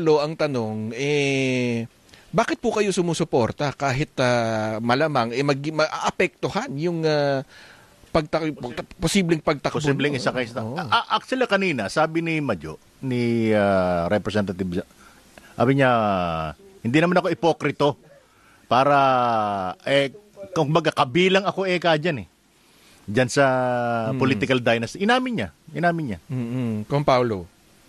Ang tanong, bakit po kayo sumusuporta kahit malamang maapektuhan yung posibleng pagtakbo? Posibleng isa kayo. Actually, kanina, sabi ni Madjo, ni Representative, sabi niya, hindi naman ako ipokrito para, kung baga, kabilang ako dyan dyan sa political dynasty. Inamin niya. Kung Paulo.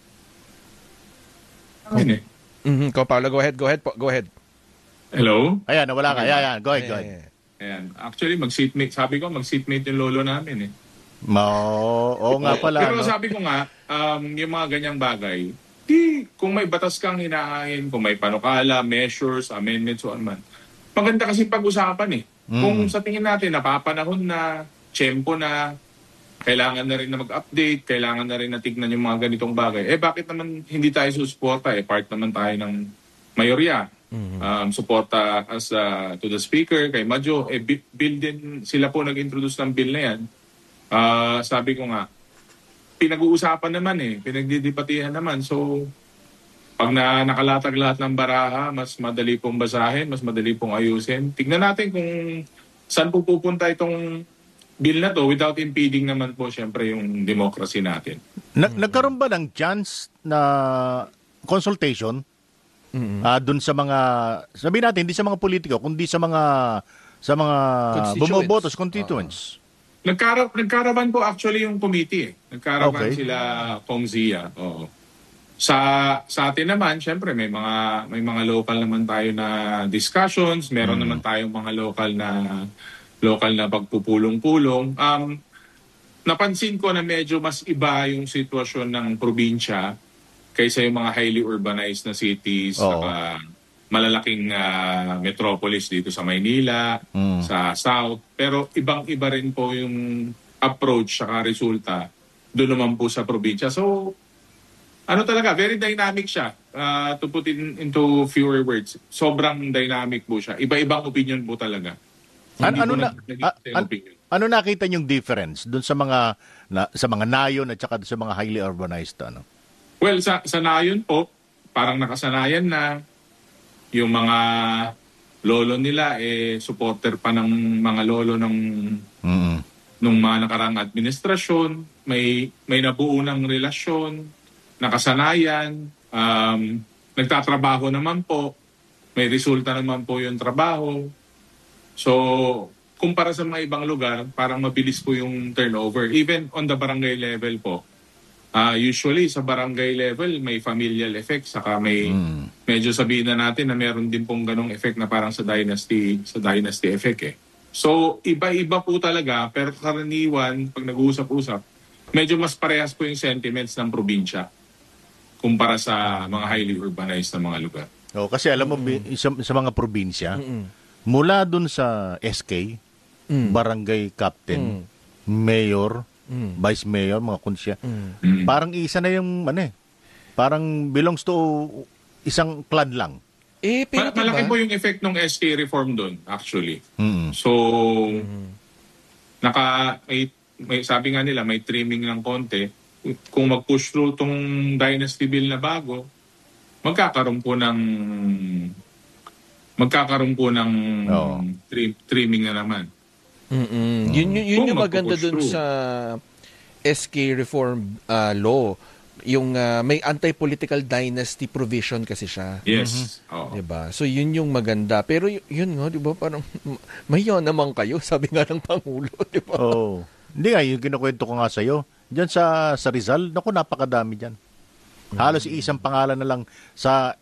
Kung Paulo, go ahead. Hello? Ayan, nawala ka. Ayan, go ahead. Ayan. Actually, sabi ko, mag-seatmate yung lolo namin Oo nga pala. Pero sabi ko nga, yung mga ganyang bagay, kung may batas kang hinahain, kung may panukala, measures, amendments, o anuman, maganda kasi pag-usapan Kung sa tingin natin, napapanahon na, tiyempo na, kailangan na rin na mag-update, kailangan na rin na tignan yung mga ganitong bagay. Bakit naman hindi tayo susuporta? Part naman tayo ng mayorya. Suporta to the speaker, kay Madjo. Bill din, sila po nag-introduce ng bill na yan. Sabi ko nga, pinag-uusapan naman pinagdidipatihan naman. So, pag nakalatag lahat ng baraha, mas madali pong basahin, mas madali pong ayusin. Tignan natin kung saan po pupunta itong bill na to without impeding naman po siyempre yung democracy natin. Nagkaroon ba ng chance na consultation dun sa mga, sabihin natin, hindi sa mga politiko, kundi sa mga bumoboto, constituents? Nagkaraban po actually yung committee. Nagkaraban sila Kongzia. Oo. Sa atin naman, syempre may mga local naman tayo na discussions, meron naman tayong mga local na pagpupulong-pulong. Napansin ko na medyo mas iba yung sitwasyon ng probinsya kaysa yung mga highly urbanized na cities, saka malalaking metropolis dito sa Maynila, sa South. Pero ibang-iba rin po yung approach saka resulta doon naman po sa probinsya. So, talaga, very dynamic siya. To put it into fewer words, sobrang dynamic po siya. Iba-ibang opinion po talaga. Ano nakita niyong difference doon sa mga nayon at saka sa mga highly urbanized Well, sa Nayon po, parang nakasanayan na yung mga lolo nila supporter pa ng mga lolo nung mga nakarang administrasyon, may nabuo ng relasyon, nakasanayan, nagtatrabaho naman po, may resulta naman po yung trabaho. So, kumpara sa mga ibang lugar, parang mabilis po yung turnover. Even on the barangay level po. Usually, sa barangay level, may familial effect. Saka may medyo sabihin na natin na meron din pong ganong effect na parang sa dynasty effect So, iba-iba po talaga. Pero karaniwan, pag nag-uusap-usap, medyo mas parehas po yung sentiments ng probinsya kumpara sa mga highly urbanized na mga lugar. Kasi alam mo, sa mga probinsya, mula dun sa SK, barangay captain, mayor, vice mayor, mga kunsya, parang isa na yung, parang belongs to isang clan lang. Malaki po yung effect ng SK reform doon, actually. So, sabi nga nila, may trimming ng konti. Kung mag-push through tong dynasty bill na bago, magkakaroon po ng trimming na naman. Yun yung maganda dun sa SK reform law. Yung may anti-political dynasty provision kasi siya. Yes. Diba? So yun yung maganda. Pero yun nga, diba, parang mahiya naman kayo, sabi nga ng Pangulo, diba? Hindi nga, yung kinukwento ko nga sa'yo. Diyan sa Rizal, naku, napakadami dyan. Halos isang pangalan na lang sa